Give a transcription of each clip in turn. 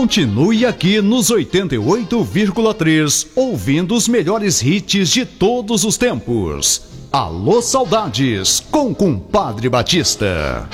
Continue aqui nos 88,3, ouvindo os melhores hits de todos os tempos. Alô Saudades, com Compadre Batista.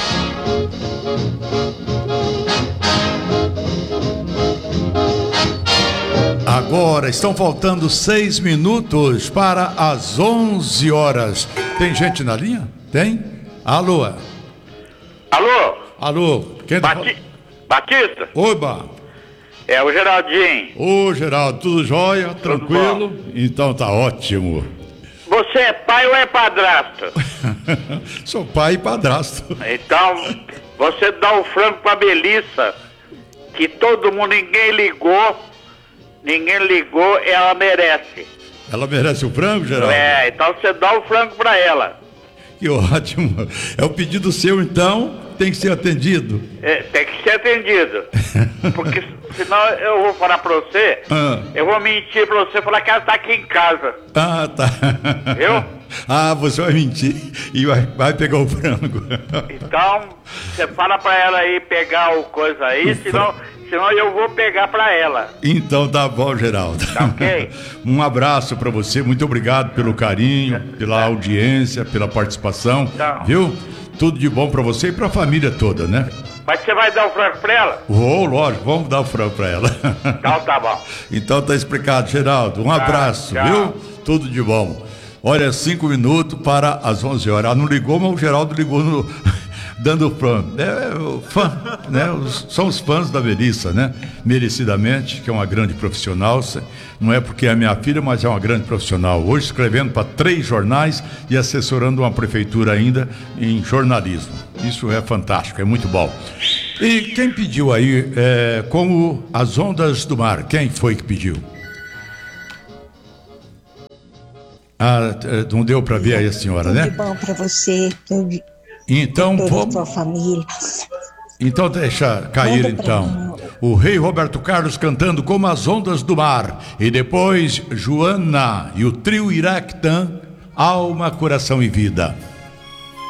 Agora estão faltando 6 minutos para as 11 horas. Tem gente na linha? Tem? Alô? Alô? Alô? Quem tá Batista? Oba! É o Geraldinho. Ô, Geraldo, tudo jóia? Tranquilo? Então tá ótimo. Você é pai ou é padrasto? Sou pai e padrasto. Então, você dá o frango pra Melissa, que todo mundo, ninguém ligou, ela merece. Ela merece o frango, Geraldo? É, então você dá o frango pra ela. Que ótimo. É o pedido seu, então, tem que ser atendido. É, tem que ser atendido. Porque senão eu vou falar pra você, eu vou mentir pra você, falar que ela tá aqui em casa. Ah, tá. Viu? Ah, você vai mentir e vai pegar o frango. Então, você fala pra ela aí pegar o coisa aí, senão eu vou pegar pra ela. Então tá bom, Geraldo. Tá ok? Um abraço pra você, muito obrigado pelo carinho, pela audiência, pela participação, Então. viu? Tudo de bom pra você e pra família toda, né? Mas você vai dar o frango pra ela? Vou, lógico, vamos dar o frango pra ela. Então tá bom. Então tá explicado, Geraldo. Um abraço, tchau. viu? Tudo de bom. Olha, 5 minutos para as 11 horas. Ela não ligou, mas o Geraldo ligou dando fã. Fã, né? São os fãs da Melissa, né? Merecidamente, que é uma grande profissional. Não é porque é minha filha, mas é uma grande profissional. Hoje escrevendo para 3 jornais e assessorando uma prefeitura ainda em jornalismo. Isso é fantástico, é muito bom. E quem pediu aí, como As Ondas do Mar? Quem foi que pediu? Ah, não deu para ver aí a senhora, tudo né? Tudo bom para você, então toda a sua família. Então deixa cair então o Rei Roberto Carlos cantando Como as Ondas do Mar, e depois Joana e o trio Iraquitã, Alma, Coração e Vida.